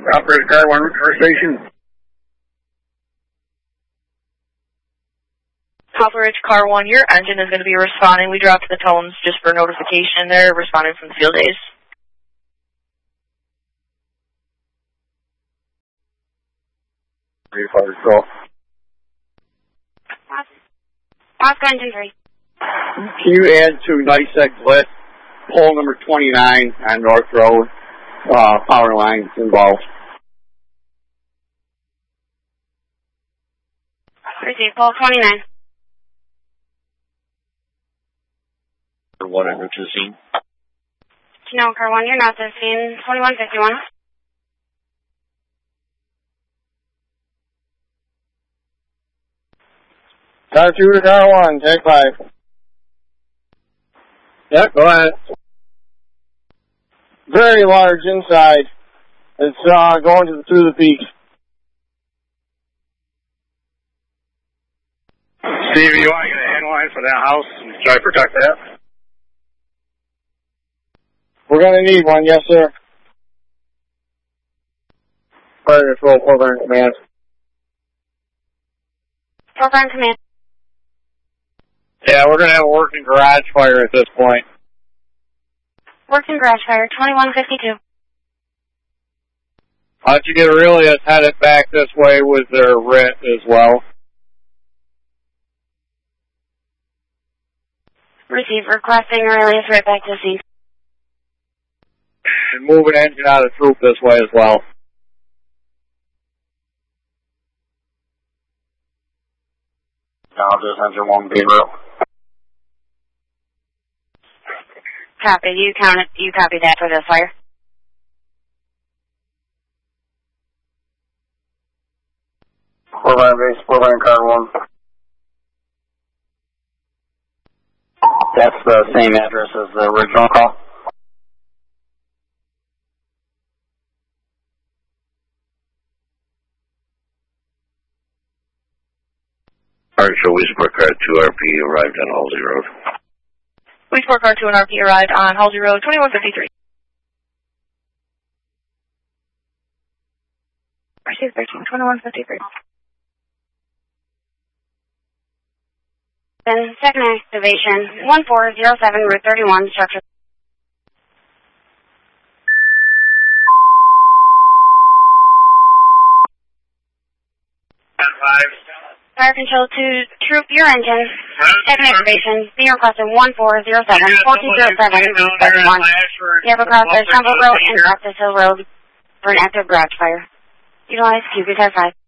Operator car 1, first station. Operator car 1, your engine is going to be responding. We dropped the tones just for notification. They're responding from the field days. Go. Oscar engine 3. Can you add to NICEC lit pole number 29 on North Road, power lines involved? Receive pole 29. What under to scene? No, car 1, you're not the scene. 2151. Car 2 to car 1, take 5. Yep, go ahead. Very large inside. It's going through the peak. Steve, you want to get a headline for that house and try to protect that? We're going to need one, yes, sir. Fire control, program command. Program command. Yeah, we're going to have a working garage fire at this point. Working garage fire, 2152. Why don't you get Aurelius headed back this way with their RIT as well? Receive, requesting Aurelius right back to scene. And move an engine out of troop this way as well. Now this engine won't be real. Copy, you copy that for the fire. Program base, program car 1. That's the same address as the original call. Alright, so Westport Car 2 RP arrived on Halsey Road. Westport car 2 and RP arrived on Halsey Road, 2153. Receive 13, 2153. Then second activation, 1407 Route 31, structure. Fire control to troop your engine. Second activation, being requested 1407, 4207, 1. You have across the Temple Road and Cactus Hill Road for an active garage fire. Utilize QB 5.